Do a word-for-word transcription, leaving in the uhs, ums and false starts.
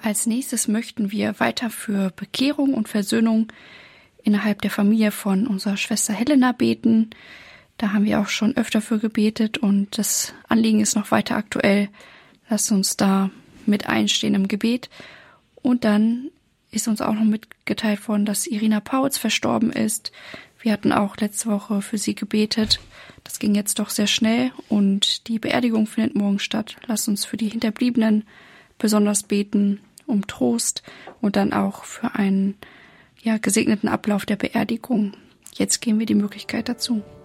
Als nächstes möchten wir weiter für Bekehrung und Versöhnung innerhalb der Familie von unserer Schwester Helena beten. Da haben wir auch schon öfter für gebetet und das Anliegen ist noch weiter aktuell. Lasst uns da mit einstehen im Gebet. Und dann ist uns auch noch mitgeteilt worden, dass Irina Pauls verstorben ist. Wir hatten auch letzte Woche für sie gebetet. Das ging jetzt doch sehr schnell und die Beerdigung findet morgen statt. Lasst uns für die Hinterbliebenen besonders beten, um Trost und dann auch für einen ja, gesegneten Ablauf der Beerdigung. Jetzt geben wir die Möglichkeit dazu.